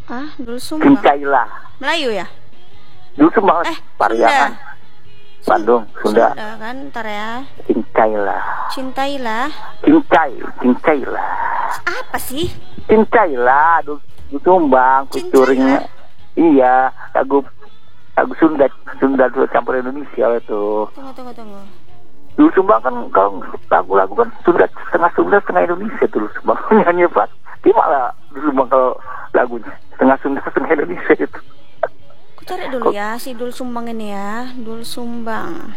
Dul Sumbang. Cincailah. Melayu ya? Dul Sumbang Pariangan. Bandung, Sunda. Sunda kan, ntar ya. Cincailah. Cintailah. Cincailah. Apa sih? Cincailah, Dul Sumbang, featuring. Iya, lagu Sunda tuh campur Indonesia itu. Tunggu. Dul Sumbang kan kalau lagu-lagu kan Sunda setengah Indonesia tuh Dul Sumbang nyanyi Pak. Gimana Dul Sumbang kalau lagunya setengah Sunda setengah Indonesia itu. Aku cari dulu ya si Dul Sumbang ini ya. Dul Sumbang.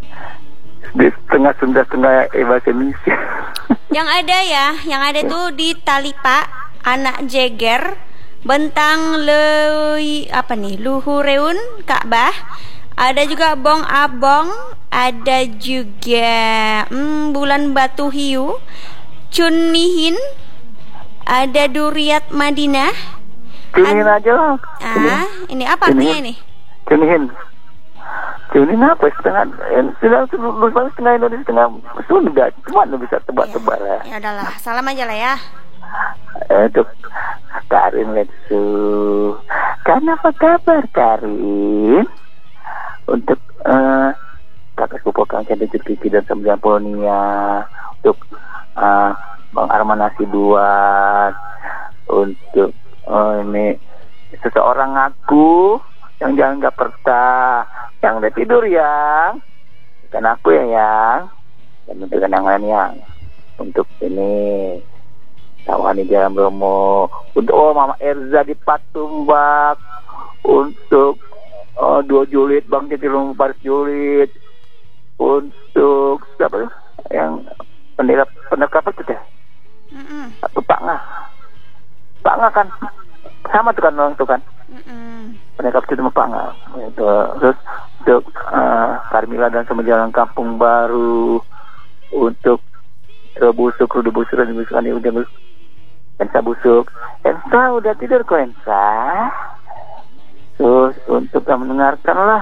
Setengah Sunda setengah bahasa Indonesia. Yang ada tuh di Talipa, Anak Jeger, Bentang Luhureun, Ka'bah. Ada juga Bong Abong, ada juga Bulan Batu Hiu, Cunihin, ada Duriat Madinah. Cunihin aja lah. Ini apa artinya ini? Cunihin apa setengah Indonesia setengah Sunda. Cuma bisa tebak-tebak lah. Ya udahlah, salam aja lah ya. Untuk Karin Letsu. Apa kabar Karin? Untuk kakak sepupu Kang Chandra Kiki dan Sembilan Polonia. Untuk Bang Arman Hasibuan. Untuk ini seseorang aku yang jangan gak perta, yang udah tidur yang bukan aku yang dan untuk kenangan yang untuk ini Tawani Jalan Bromo, untuk Mama Erza di Patumbak, untuk 2 Julid Bang Jatilung Paris Julid, untuk siapa yang pendekap apa tuh ya? Atau Pak Nga kan sama tuh kan orang tuh kan. Pendekap itu sama Pak Nga itu. Terus untuk Carmila dan sama Jalan Kampung Baru, untuk Busuk dan Busuk udah Ensa Busuk. Ensa udah tidur kok Ensa. Terus untuk yang mendengarkanlah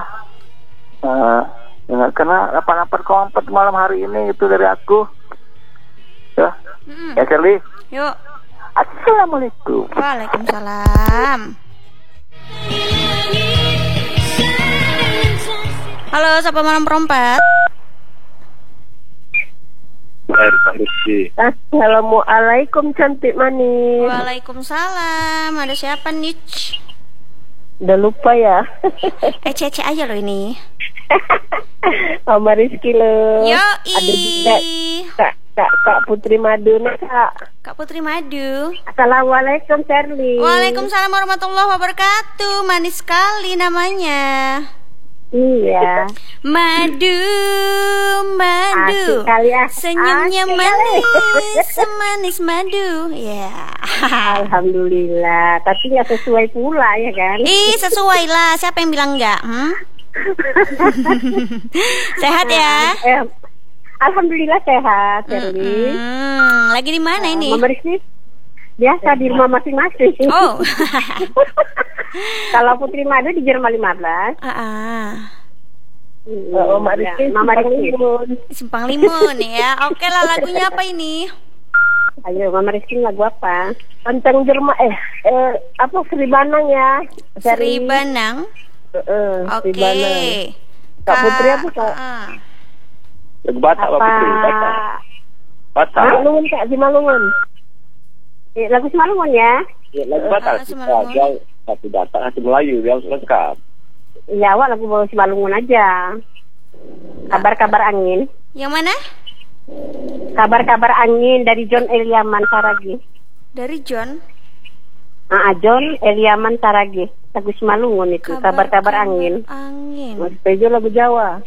88,4 malam hari ini itu dari aku. Ya. Ya Shirley. Yuk. Assalamualaikum. Waalaikumsalam. Halo, siapa malam perempat? Assalamualaikum cantik manis. Waalaikumsalam. Ada siapa nih? Udah lupa ya. Cece aja loh ini. Sama Rizky lo. Yoi. Ada juga Kak Putri Madu nih Kak Putri Madu. Assalamualaikum Shirley. Waalaikumsalam warahmatullahi wabarakatuh. Manis sekali namanya. Iya. Madu. Senyumnya manis, semanis madu. Ya. Alhamdulillah. Tapi nggak sesuai pula ya kan? Sesuai lah. Siapa yang bilang enggak? Sehat ya? Alhamdulillah sehat, Shirley. Lagi di mana ini? Mama Rizky? Biasa di rumah masing-masing. Oh. Kalau Putri Madu di Jerman 15. Mama Rizky Simpang Limun ya. Oke lah, lagunya apa ini? Ayo Mama Rizky lagu apa? Tentang Jerman apa Sri Banang ya? Sri Banang. Oke. Kak Putri apa Kak? Lagu Batak Pak Putri. Batak. Malungun Kak, si Malungun. Lagu si Malungun ya? Lagu Batak. Satu Batak, satu Melayu, dia lengkap. Ya, awak lagu si Malungun aja. Kabar-kabar angin. Yang mana? Kabar-kabar angin dari John Eliaman Saragi. Dari John? John Eliaman Saragi. Lagu si Malungun itu, kabar-kabar angin. Mas Pejo lagu Jawa.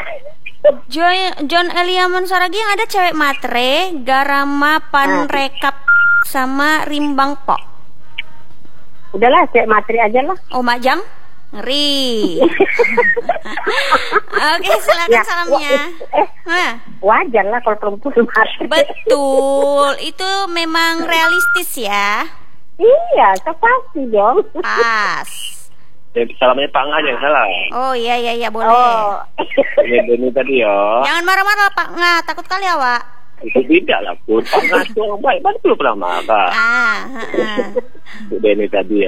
John Eliaman Saragi yang ada cewek matre, Garama Panrekap sama Rimbang Pok. Udahlah, cewek matre aja lah. Oh, Mak Jam? Ngeri. Oke, silakan salamnya. Wajar lah kalau perempuan matre. Betul, itu memang realistis ya. Iya, pasti dong. Pas. Salamnya Pak Nga yang salah. Oh iya boleh. Ini Deni tadi ya. Jangan marah-marah Pak Nga, takut kali awak. Itu tidak lah pun. Pak Nga itu orang baik, betul pernah marah. Deni tadi ya.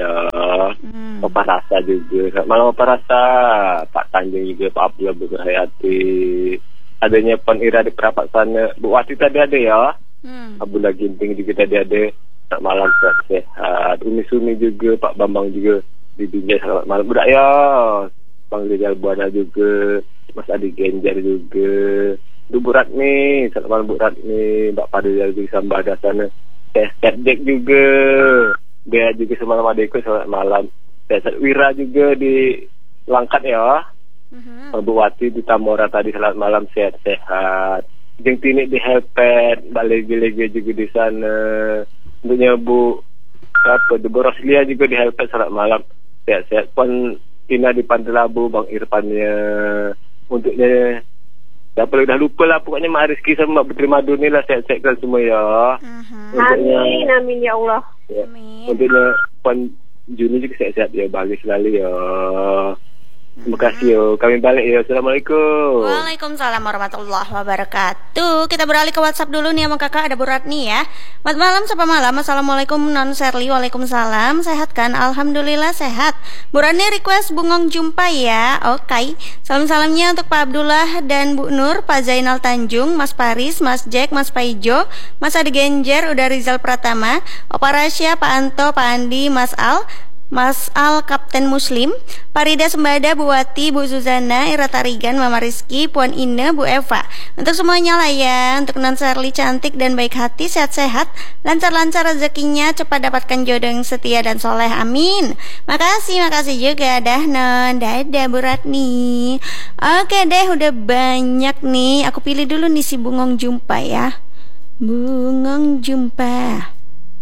Opa Rasa juga. Selamat malam Opa Rasa. Pak Tanjung juga, Pak Abdullah Berhayati. Adanya Puan Ira di Perapat sana. Bu Wati tadi ada ya. Abdullah Ginting juga tadi ada. Selamat malam, sehat. Umi Sumi juga, Pak Bambang juga di dunia. Selamat malam. Budak ya. Bang Rizal Buana juga. Mas Adi Genjar juga. Bu Ratmi, selamat malam Bu Ratmi. Mbak Padil juga Sambah ada sana. Sehat Dek juga. Dia juga semalam adekku selamat malam. Sehat Wira juga di Langkat ya. Bu Wati di Tamora tadi selamat malam, sehat-sehat. Jeng Tinik di Helpet, Mbak Legi juga di sana. Untuknya Bu Bu Roslia juga di Helpet selamat malam, sehat-sehat. Puan Tina di Pantai Labu, Bang Irfannya. Untuknya udah lupa lah pokoknya Mak Rizky sama Mbak Putri Maduni lah, sehat-sehat kan semua ya. Amin ya Allah. Ya. Untuknya Puan Juni juga sehat-sehat ya, bagus selalu ya. Terima kasih ya. Kami balik ya. Assalamualaikum. Waalaikumsalam warahmatullahi wabarakatuh. Kita beralih ke WhatsApp dulu nih sama kakak. Ada Bu Ratni ya. Selamat malam, sapa malam. Assalamualaikum Non Serli. Waalaikumsalam. Sehat kan? Alhamdulillah sehat. Bu Ratni request Bungong Jumpa ya. Oke. Salam-salamnya untuk Pak Abdullah dan Bu Nur, Pak Zainal Tanjung, Mas Paris, Mas Jack, Mas Paijo, Mas Adi Genjer, udah Rizal Pratama, Opa Rasya, Pak Anto, Pak Andi, Mas Al, Kapten Muslim, Parida Sembada, Bu Wati, Bu Suzana, Ira Tarigan, Mama Rizky, Puan Ine, Bu Eva. Untuk semuanya lah ya. Untuk Non Serli cantik dan baik hati, sehat-sehat, lancar-lancar rezekinya, cepat dapatkan jodoh yang setia dan soleh. Amin. Makasih juga dah Non. Dadah Bu Ratni. Oke deh, udah banyak nih. Aku pilih dulu nih si Bungong Jumpa ya. Bungong Jumpa.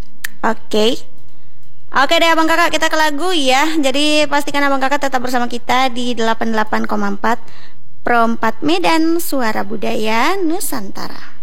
Oke deh abang kakak, kita ke lagu ya. Jadi pastikan abang kakak tetap bersama kita di 88,4 Pro 4 Medan, Suara Budaya Nusantara.